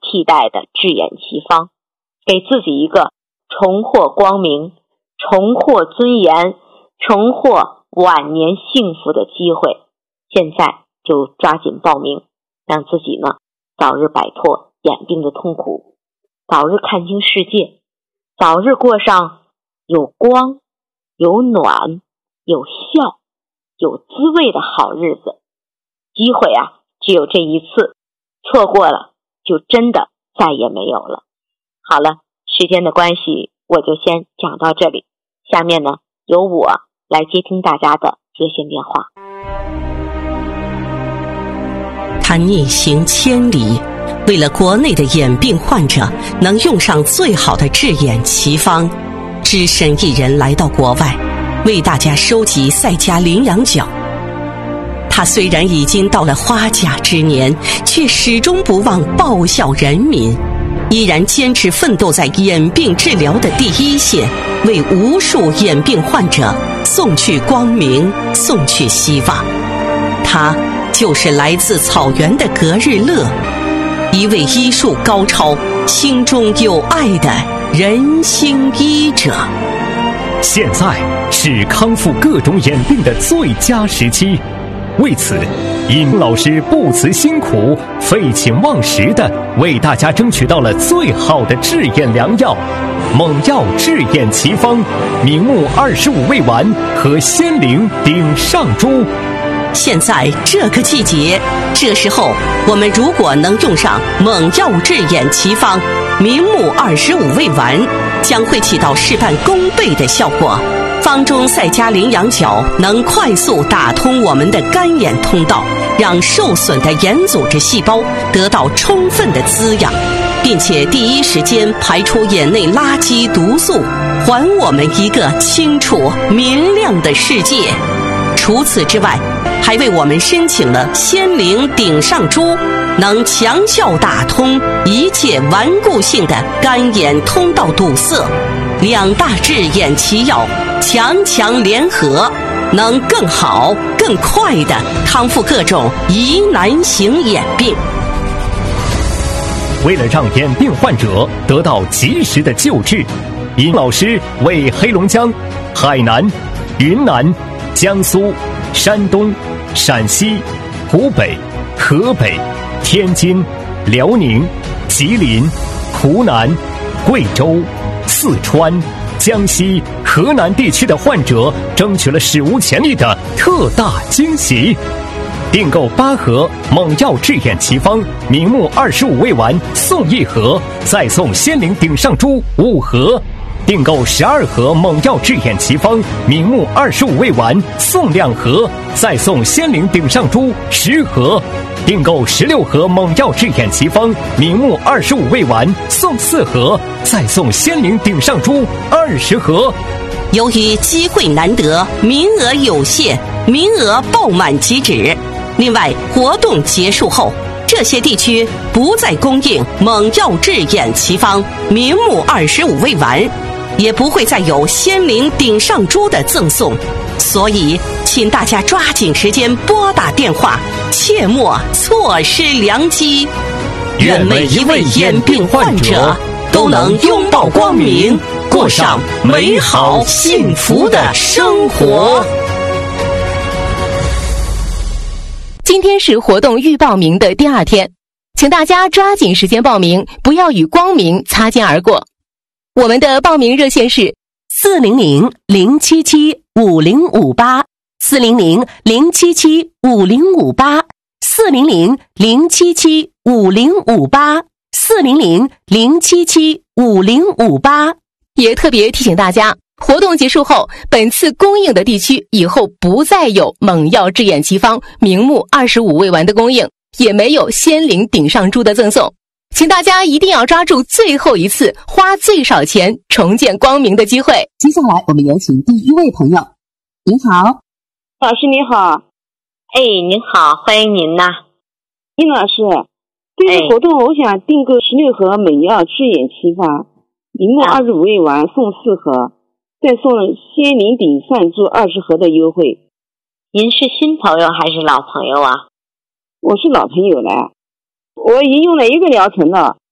替代的智眼奇方，给自己一个重获光明、重获尊严、重获晚年幸福的机会。现在就抓紧报名，让自己呢早日摆脱眼病的痛苦，早日看清世界，早日过上有光、有暖、有笑、有滋味的好日子。机会啊，只有这一次，错过了就真的再也没有了。好了，时间的关系，我就先讲到这里。下面呢，由我来接听大家的热线电话。 他逆行千里，为了国内的眼病患者能用上最好的智眼奇方，只身一人来到国外，为大家收集赛迦羚羊角。他虽然已经到了花甲之年，却始终不忘报效人民，依然坚持奋斗在眼病治疗的第一线，为无数眼病患者送去光明，送去希望。他就是来自草原的格日乐，一位医术高超、心中有爱的人心医者。 现在是康复各种眼病的最佳时期，为此，尹老师不辞辛苦、废寝忘食地为大家争取到了最好的治眼良药——猛药治眼奇方、明目25味丸和仙灵顶上珠。 现在这个季节，这时候我们如果能用上猛药治眼奇方、明目25味丸，将会起到事半功倍的效果。方中赛迦羚羊角能快速打通我们的干眼通道，让受损的眼组织细胞得到充分的滋养，并且第一时间排出眼内垃圾毒素，还我们一个清楚明亮的世界。除此之外，还为我们申请了仙灵顶上珠，能强效打通一切顽固性的干眼通道堵塞。两大治眼奇药强强联合，能更好更快地康复各种疑难型眼病。 为了让眼病患者得到及时的救治，尹老师为黑龙江、海南、云南、江苏、山东、陕西、湖北、河北、天津、辽宁、吉林、湖南、贵州、四川、江西、河南地区的患者争取了史无前例的特大惊喜。订购8盒猛药治眼奇方、明目25味丸送1盒，再送仙灵顶上珠5盒。订购12盒猛药治眼奇方、明目25味丸送2盒，再送仙灵顶上珠10盒。订购16盒猛药治眼奇方、明目25味丸送4盒，再送仙灵顶上珠20盒。 由于机会难得，名额有限，名额爆满即止。另外，活动结束后，这些地区不再供应猛药治眼奇方、明目25味丸，也不会再有仙灵顶上珠的赠送。所以请大家抓紧时间拨打电话，切莫错失良机。 愿每一位眼病患者都能拥抱光明，过上美好幸福的生活。 今天是活动预报名的第2天，请大家抓紧时间报名，不要与光明擦肩而过。我们的报名热线是400-077-5058 400-077-5058 400-077-5058 400-077-5058。也特别提醒大家，活动结束后，本次供应的地区以后不再有猛药治眼奇方、明目25味丸的供应，也没有仙灵顶上珠的赠送。请大家一定要抓住最后一次花最少钱重见光明的机会。 接下来我们有请第1位朋友。您好， 老师你好。 您好，欢迎您呐。 殷老师，这个活动我想订购16盒猛药治眼奇方、明目25味丸送4盒，再送仙灵顶上珠20盒的优惠。 您是新朋友还是老朋友啊？ 我是老朋友了，我已经用了1个疗程了，